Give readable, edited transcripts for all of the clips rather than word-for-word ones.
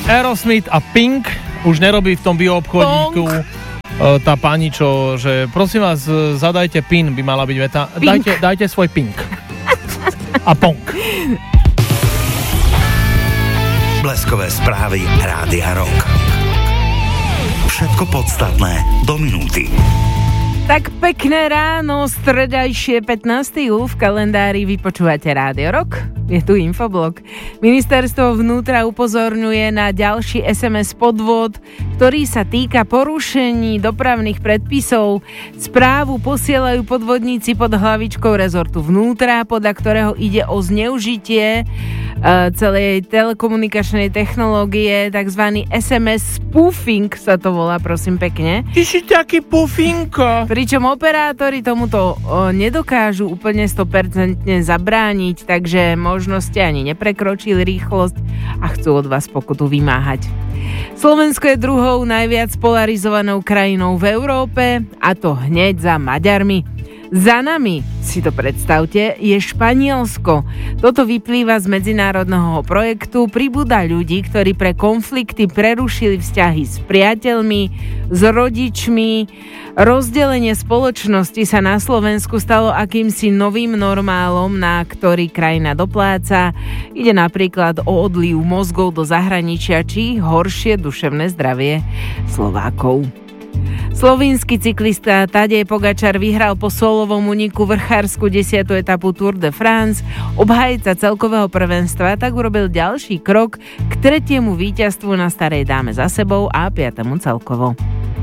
Aerosmith a Pink už nerobí v tom bioobchodníku. Tá pani, že prosím vás, zadajte PIN, by mala byť veta. Dajte svoj Pink. A Punk. Bleskové správy Rádia Rock. Všetko podstatné do minúty. Tak pekné ráno, stredajšie 15. júl v kalendári vypočúvate Rádio Rock. Je tu infoblog. Ministerstvo vnútra upozorňuje na ďalší SMS podvod, ktorý sa týka porušení dopravných predpisov. Správu posielajú podvodníci pod hlavičkou rezortu vnútra, podľa ktorého ide o zneužitie celej telekomunikačnej technológie, takzvaný SMS spoofing sa to volá, prosím pekne. Ty si taký pufinko. Pričom operátori tomuto nedokážu úplne 100% zabrániť, takže možno ste ani neprekročili rýchlosť a chcú od vás pokutu vymáhať. Slovensko je druhou najviac polarizovanou krajinou v Európe, a to hneď za Maďarmi. Za nami, si to predstavte, je Španielsko. Toto vyplýva z medzinárodného projektu Pribúda ľudí, ktorí pre konflikty prerušili vzťahy s priateľmi, s rodičmi. Rozdelenie spoločnosti sa na Slovensku stalo akýmsi novým normálom, na ktorý krajina dopláca. Ide napríklad o odliv mozgov do zahraničia či horšie duševné zdravie Slovákov. Slovinský cyklista Tadej Pogačar vyhral po solovom úniku vrchársku 10. etapu Tour de France. Obhajca celkového prvenstva tak urobil ďalší krok k 3. víťazstvu na starej dáme za sebou a 5. celkovo.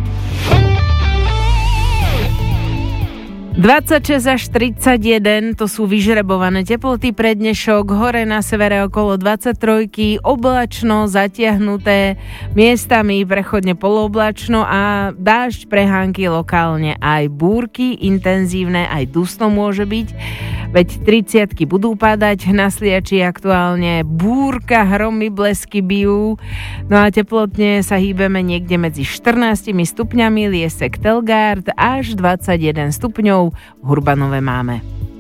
26 až 31, to sú vyžrebované teploty pre dnešok, hore na severe okolo 23, oblačno, zatiahnuté, miestami prechodne polooblačno a dážď, prehánky, lokálne aj búrky, intenzívne, aj dusno môže byť, veď 30-ky budú padať, na Sliači aktuálne búrka, hromy, blesky bijú, no a teplotne sa hýbeme niekde medzi 14 stupňami, Liesek, Telgard až 21 stupňov, v Hurbanove máme.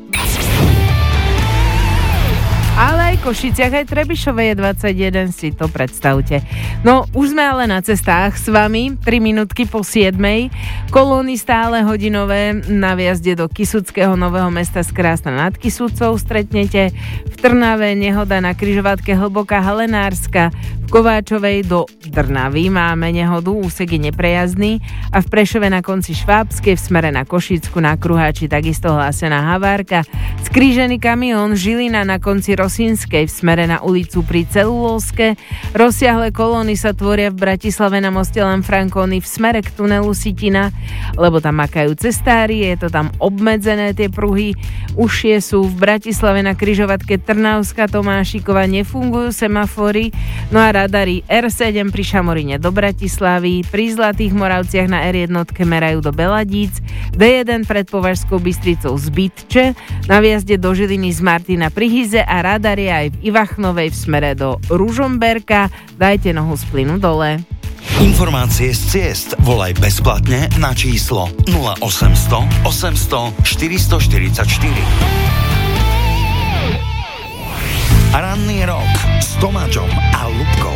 Ale aj Košiciach, aj Trebišove je 21, si to predstavte. No, už sme ale na cestách s vami, 3 minútky po 7. Kolóny stále hodinové na viazde do Kisuckého Nového Mesta z Krásna nad Kisúcou stretnete. V Trnave nehoda na križovatke Hlboká Helenárska. V Kováčovej do Trnavy máme nehodu, úsek je neprejazdný a v Prešove na konci Švábskej v smere na Košicku na Kruháči takisto hlásená havárka. Skrížený kamión Žilina na konci Rosínskej v smere na ulicu pri Celulóske. Rozsiahle kolóny sa tvoria v Bratislave na moste Lanfranconi v smere k tunelu Sitina, lebo tam makajú cestári, je to tam obmedzené tie pruhy. Užšie sú v Bratislave na križovatke Trnavská Tomášikova, nefungujú semafory, no a radary R7 pri Šamoríne do Bratislavy, pri Zlatých Moravciach na R1 merajú do Beladíc, D1 pred Považskou Bystricou z Bytče, na viazde do Žiliny z Martina pri Hyze a radary aj v Ivachnovej v smere do Ružomberka. Dajte nohu z plynu dole. Informácie z ciest volaj bezplatne na číslo 0800 800 444. Ranný rok s Tomáčom a Ľubkou.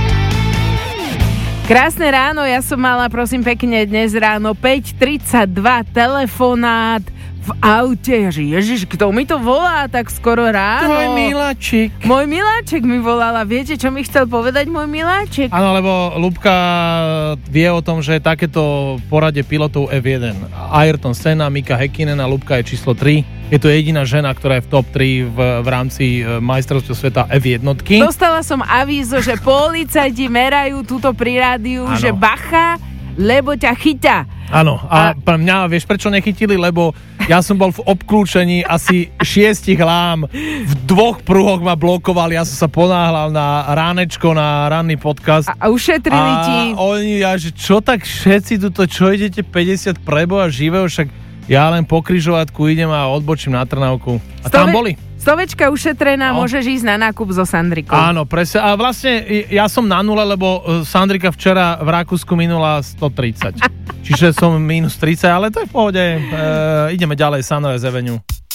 Krásne ráno, ja som mala, prosím pekne, dnes ráno 5:32 telefonát v aute. Ježiš, kto mi to volá tak skoro ráno? Tvoj miláčik. Môj miláček mi volala. Viete, čo mi chcel povedať môj miláček? Áno, lebo Ľubka vie o tom, že takéto porade pilotov F1. Ayrton Senna, Mika Häkkinen a Ľubka je číslo 3. Je to jediná žena, ktorá je v top 3 v rámci majstrovstiev sveta F1. Dostala som avízo, že policajti merajú túto pri rádiu, že bacha, lebo ťa chyťa. Áno, a pre mňa, vieš prečo nechytili? Lebo ja som bol v obklúčení asi 6 lám, v 2 pruhoch ma blokovali, ja som sa ponáhľal na ránečko, na ranný podcast. A ušetrili ti. A oni, že čo tak všetci tuto, čo idete 50 preboha živého, však ja len po križovatku idem a odbočím na Trnavku. A tam boli. 100 ušetrená, no. Môžeš ísť na nákup so Sandrikou. Áno, presne. A vlastne ja som na nule, lebo Sandrika včera v Rakúsku minula 130. Čiže som minus 30, ale to je v pohode. Ideme ďalej, Sunrise Avenue.